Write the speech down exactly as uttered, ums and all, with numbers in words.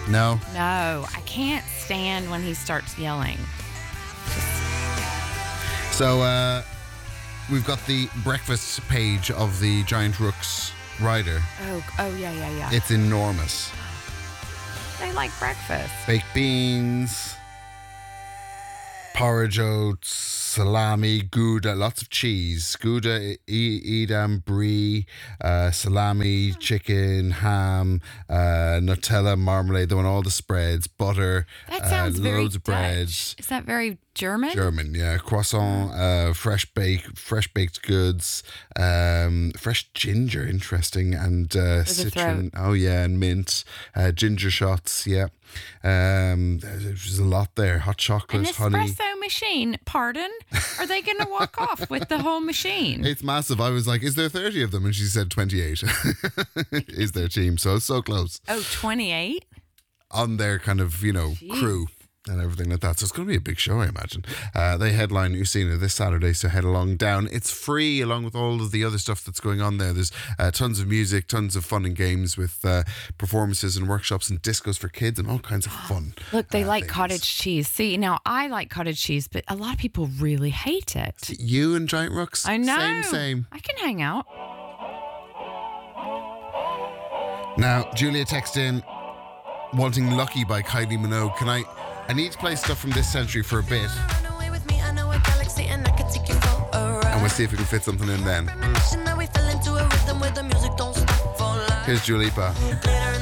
No? No, I can't stand when he starts yelling. So, uh, we've got the breakfast page of the Giant Rooks rider. Oh, oh yeah, yeah, yeah. It's enormous. They like breakfast. Baked beans, porridge oats, salami, Gouda, lots of cheese. Gouda, e- Edam, brie, uh, salami, chicken, ham, uh, Nutella, marmalade. They want all the spreads, butter, That sounds uh, very loads of bread. Dutch. Is that very German? German, yeah. Croissant, uh, fresh bake, fresh baked goods, um, fresh ginger, interesting, and uh, For the citron. throat. Oh yeah, and mint, uh, ginger shots, yeah. Um, there's a lot there. Hot An chocolate, honey. espresso machine, pardon? Are they going to walk off with the whole machine? It's massive. I was like, is there thirty of them? And she said twenty-eight is their team. So it's so close Oh, twenty-eight? on their kind of, you know, Jeez. crew and everything like that. So it's going to be a big show, I imagine. Uh, they headline Usina this Saturday, so head along down. It's free along with all of the other stuff that's going on there. There's uh, tons of music, tons of fun and games with uh, performances and workshops and discos for kids and all kinds of fun. Look, they uh, like things. cottage cheese. See, now I like cottage cheese, but a lot of people really hate it. You and Giant Rooks? I know. Same, same. I can hang out. Now, Julia texted in wanting Lucky by Kylie Minogue. Can I... I need to play stuff from this century for a bit, and we'll see if we can fit something in then. Here's Dua Lipa.